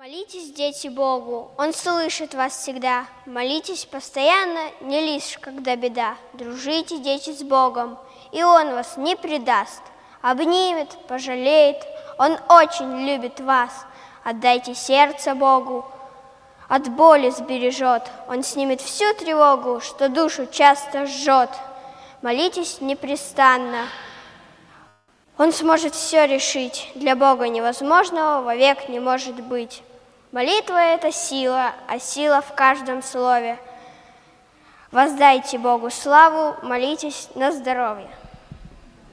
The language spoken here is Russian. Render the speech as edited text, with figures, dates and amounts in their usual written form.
Молитесь, дети, Богу, Он слышит вас всегда. Молитесь постоянно, не лишь когда беда. Дружите, дети, с Богом, и Он вас не предаст. Обнимет, пожалеет, Он очень любит вас. Отдайте сердце Богу, от боли сбережет. Он снимет всю тревогу, что душу часто жжет. Молитесь непрестанно, Он сможет все решить. Для Бога невозможного вовек не может быть. Молитва – это сила, а сила в каждом слове. Воздайте Богу славу, молитесь на здоровье.